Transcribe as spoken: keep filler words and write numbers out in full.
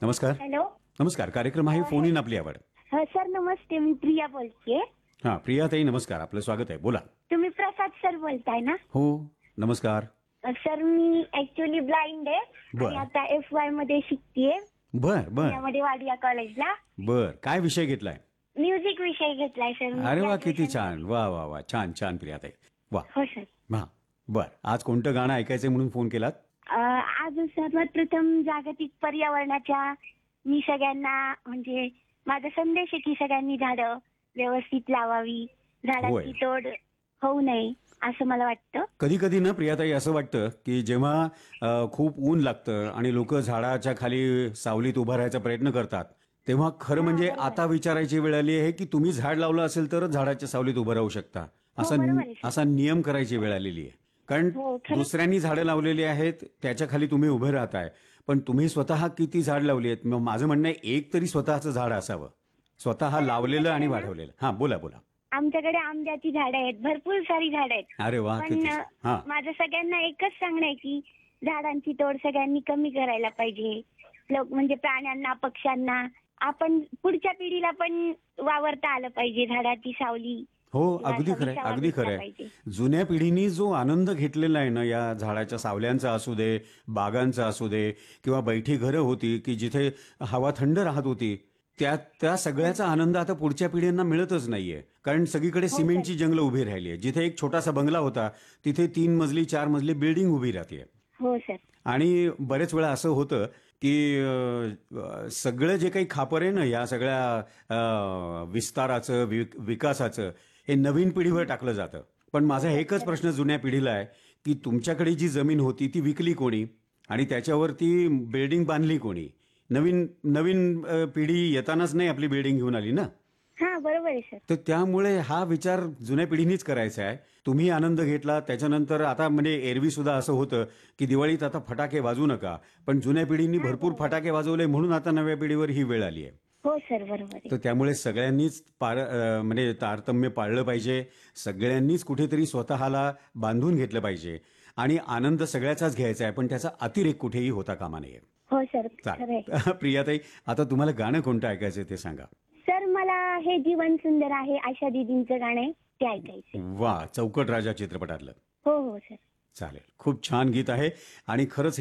नमस्कार. हॅलो. नमस्कार. कार्यक्रम आहे फोन इन आपली आवड. अ, सर नमस्ते, मी प्रिया बोलतेय. हा, प्रियाताई नमस्कार. आपलं स्वागत आहे. बोला. तुम्ही प्रसाद सर बोलताय ना? हो, नमस्कार. अ, सर मी ऍक्च्युली ब्लाइंड आहे बर. आणि आता एफ वाय मध्ये शिकतेय बर बर पुण्यामध्ये वाडिया कॉलेजला. बर. काय विषय घेतलाय? म्युझिक विषय घेतलाय सर मी. अरे वा, किती graduation छान. वा वा वा, छान छान प्रियाताई. वा. हो सर. हा, बर. आज कोणतं गाणं ऐकायचंय म्हणून फोन केलात? अ, आज सर्वात प्रथम जागतिक पर्यावरणाच्या मी सगळ्यांना म्हणजे माझा संदेश आहे की सगळ्यांनी झाडं व्यवस्थित लावावी, झाडांची होय. तोड होऊ नये असं मला वाटतं. कधी कधी ना प्रियाताई असं वाटतं की जेव्हा अ, खूप ऊन लागतं आणि लोक झाडाच्या खाली सावलीत उभा राहायचा प्रयत्न करतात, तेव्हा खरं म्हणजे बरोबर. आता विचारायची वेळ आली आहे की तुम्ही झाड लावलं असेल तरच झाडाच्या सावलीत उभं राहू शकता, असा बरोबर आहे, सर. असा नियम करायची वेळ आलेली आहे. कारण हो, खरंच. दुसऱ्यांनी झाडं लावलेली आहेत, त्याच्या खाली तुम्ही उभे राहताय, पण तुम्ही स्वतः किती झाड लावली आहेत? मग माझं म्हणणं आहे एक तरी स्वतःचं झाड असावं, स्वतः लावलेलं आणि वाढवलेलं. हा, बोला बोला. आमच्याकडे आंब्याची झाडं आहेत, भरपूर सारी झाडं आहेत. अरे वा, पण किती हा. माझं सगळ्यांना एकच सांगणं आहे की झाडांची तोड सगळ्यांनी कमी करायला पाहिजे. लोक म्हणजे प्राण्यांना, पक्ष्यांना, आपण पुढच्या पिढीला पण वावरता आलं पाहिजे. झाडाची सावली हो, किंवा अगदी असा खरंय, विसावा अगदी घेतला खरंय. पाहिजे. जुन्या पिढीनी जो आनंद घेतलेला आहे ना, या झाडाच्या सावल्यांचा असू दे, बागांचा असू दे, किंवा बैठी घरं होती की जिथे हवा थंड राहत होती, त्या त्या सगळ्याचा आनंद आता पुढच्या पिढ्यांना मिळतच नाहीये. कारण सगळीकडे हो, सिमेंटची जंगलं उभी राहिली आहे. जिथे एक छोटासा बंगला होता, तिथे तीन मजली चार मजली बिल्डिंग उभी राहते. हो सर. आणि बरेच वेळा असं होतं की अ, अ, सगळं जे काही खापर आहे ना या सगळ्या अ, विस्ताराचं, वि- विकासाचं, हे नवीन पिढीवर टाकलं जातं. पण माझा एकच प्रश्न जुन्या पिढीला आहे की तुमच्याकडे जी जमीन होती ती विकली कोणी आणि त्याच्यावरती बिल्डिंग बांधली कोणी? नवीन नवीन अ, पिढी येतानाच नाही आपली बिल्डिंग घेऊन आली ना. हा, बरोबर आहे सर. तर त्यामुळे हा विचार जुन्या पिढीनीच करायचा आहे. तुम्ही आनंद घेतला, त्याच्यानंतर आता म्हणजे एरवी सुद्धा असं होतं की दिवाळीत आता फटाके वाजवू नका, पण जुन्या पिढींनी भरपूर फटाके वाजवले म्हणून आता नव्या पिढीवर ही वेळ आली आहे. हो सर, बरोबर आहे. तर त्यामुळे सगळ्यांनीच पार अ, म्हणजे तारतम्य पाळलं पाहिजे. सगळ्यांनीच कुठेतरी स्वतःला बांधून घेतलं पाहिजे आणि आनंद सगळ्याचाच घ्यायचा आहे, पण त्याचा अतिरेक कुठेही होता कामा नये. हो सर, खरंय. चालेल. प्रियाताई, आता तुम्हाला गाणं कोणतं ऐकायचं ते सांगा. सर मला हे जीवन सुंदर आहे आशा दीदींचं गाणं आहे ते ऐकायचं. वा, चौकट राजा चित्रपटातलं. हो हो सर. चालेल. खूप छान गीत आहे आणि खरंच